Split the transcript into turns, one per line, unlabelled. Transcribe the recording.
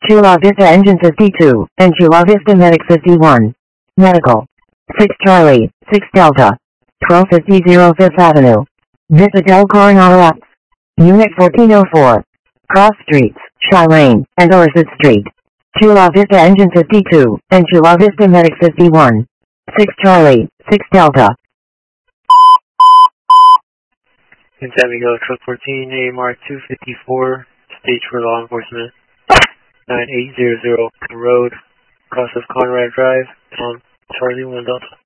Chula Vista Engine 52, and Chula Vista Medic 51. Medical. 6 Charlie, 6 Delta. 1250 5th Avenue. Vista del Coronado Apps. Unit 1404. Cross Streets, Shy Lane, and Dorset Street. Chula Vista Engine 52, and Chula Vista Medic 51. 6 Charlie, 6 Delta.
In San Miguel, truck 14, AMR 254, stage for law enforcement. 9800 Road, cross of Conrad Drive, Charlie 1 Delta.